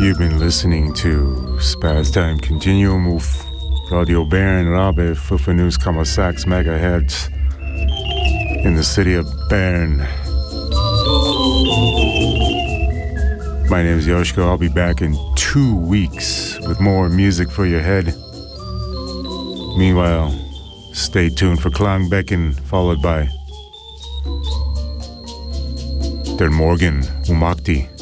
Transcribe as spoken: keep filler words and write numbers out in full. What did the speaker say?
You've been listening to Spaz Time Continuum auf Radio Bern, Rabe, fünfundneunzig Komma sechs megahertz in the city of Bern. My name is Yoshko. I'll be back in two weeks with more music for your head. Meanwhile, stay tuned for Klangbecken, followed by Der Morgen Umakti.